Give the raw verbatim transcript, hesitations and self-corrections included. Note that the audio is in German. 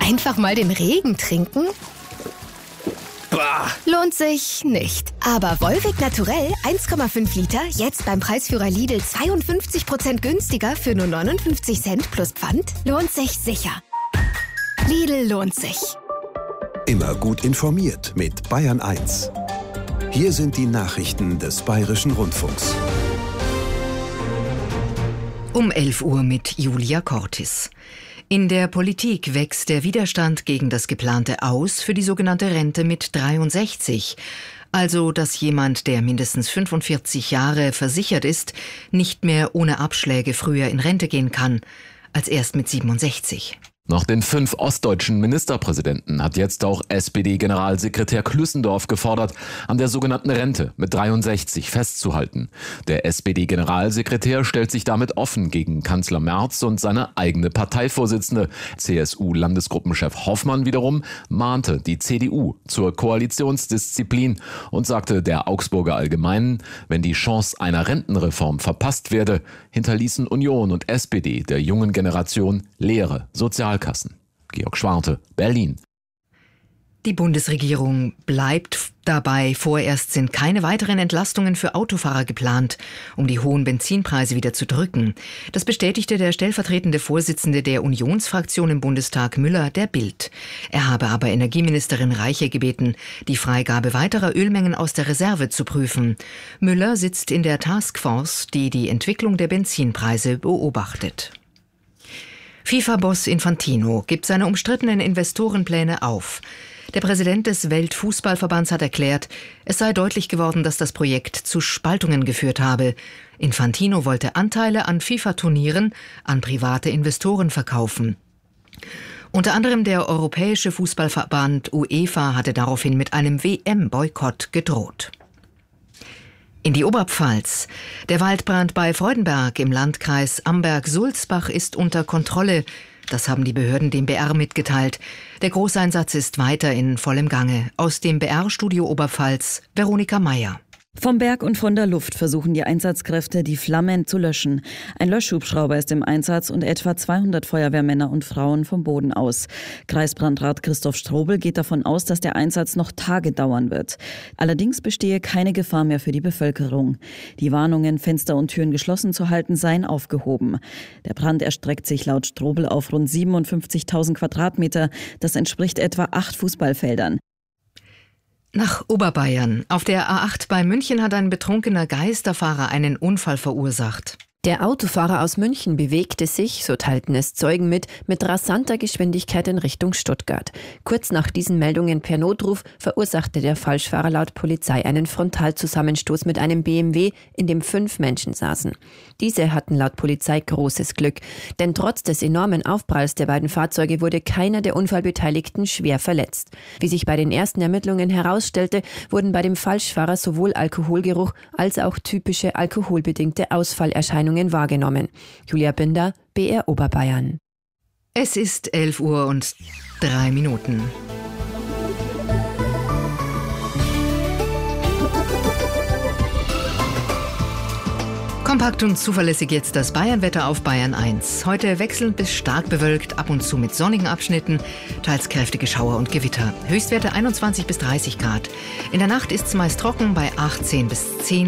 Einfach mal den Regen trinken? Bah. Lohnt sich nicht. Aber Volvic Naturell eins Komma fünf Liter, jetzt beim Preisführer Lidl zweiundfünfzig Prozent günstiger für nur neunundfünfzig Cent plus Pfand, lohnt sich sicher. Lidl lohnt sich. Immer gut informiert mit Bayern eins. Hier sind die Nachrichten des Bayerischen Rundfunks. Um elf Uhr mit Julia Cortis. In der Politik wächst der Widerstand gegen das geplante Aus für die sogenannte Rente mit dreiundsechzig. Also, dass jemand, der mindestens fünfundvierzig Jahre versichert ist, nicht mehr ohne Abschläge früher in Rente gehen kann, als erst mit siebenundsechzig. Nach den fünf ostdeutschen Ministerpräsidenten hat jetzt auch S P D-Generalsekretär Klüssendorf gefordert, an der sogenannten Rente mit dreiundsechzig festzuhalten. Der S P D-Generalsekretär stellt sich damit offen gegen Kanzler Merz und seine eigene Parteivorsitzende. C S U-Landesgruppenchef Hoffmann wiederum mahnte die C D U zur Koalitionsdisziplin und sagte der Augsburger Allgemeinen, wenn die Chance einer Rentenreform verpasst werde, hinterließen Union und S P D der jungen Generation leere Sozialkassen. Georg Schwarte, Berlin. Die Bundesregierung bleibt dabei. Vorerst sind keine weiteren Entlastungen für Autofahrer geplant, um die hohen Benzinpreise wieder zu drücken. Das bestätigte der stellvertretende Vorsitzende der Unionsfraktion im Bundestag Müller der Bild. Er habe aber Energieministerin Reiche gebeten, die Freigabe weiterer Ölmengen aus der Reserve zu prüfen. Müller sitzt in der Taskforce, die die Entwicklung der Benzinpreise beobachtet. FIFA-Boss Infantino gibt seine umstrittenen Investorenpläne auf. Der Präsident des Weltfußballverbands hat erklärt, es sei deutlich geworden, dass das Projekt zu Spaltungen geführt habe. Infantino wollte Anteile an FIFA-Turnieren an private Investoren verkaufen. Unter anderem der Europäische Fußballverband UEFA hatte daraufhin mit einem W M-Boykott gedroht. In die Oberpfalz. Der Waldbrand bei Freudenberg im Landkreis Amberg-Sulzbach ist unter Kontrolle. Das haben die Behörden dem B R mitgeteilt. Der Großeinsatz ist weiter in vollem Gange. Aus dem B R-Studio Oberpfalz, Veronika Meyer. Vom Berg und von der Luft versuchen die Einsatzkräfte, die Flammen zu löschen. Ein Löschhubschrauber ist im Einsatz und etwa zweihundert Feuerwehrmänner und Frauen vom Boden aus. Kreisbrandrat Christoph Strobel geht davon aus, dass der Einsatz noch Tage dauern wird. Allerdings bestehe keine Gefahr mehr für die Bevölkerung. Die Warnungen, Fenster und Türen geschlossen zu halten, seien aufgehoben. Der Brand erstreckt sich laut Strobel auf rund siebenundfünfzigtausend Quadratmeter. Das entspricht etwa acht Fußballfeldern. Nach Oberbayern. Auf der A acht bei München hat ein betrunkener Geisterfahrer einen Unfall verursacht. Der Autofahrer aus München bewegte sich, so teilten es Zeugen mit, mit rasanter Geschwindigkeit in Richtung Stuttgart. Kurz nach diesen Meldungen per Notruf verursachte der Falschfahrer laut Polizei einen Frontalzusammenstoß mit einem B M W, in dem fünf Menschen saßen. Diese hatten laut Polizei großes Glück, denn trotz des enormen Aufpralls der beiden Fahrzeuge wurde keiner der Unfallbeteiligten schwer verletzt. Wie sich bei den ersten Ermittlungen herausstellte, wurden bei dem Falschfahrer sowohl Alkoholgeruch als auch typische alkoholbedingte Ausfallerscheinungen wahrgenommen. Julia Binder, B R Oberbayern. Es ist elf Uhr und drei Minuten. Kompakt und zuverlässig jetzt das Bayernwetter auf Bayern eins. Heute wechselnd bis stark bewölkt, ab und zu mit sonnigen Abschnitten, teils kräftige Schauer und Gewitter. Höchstwerte einundzwanzig bis dreißig Grad. In der Nacht ist es meist trocken bei achtzehn bis zehn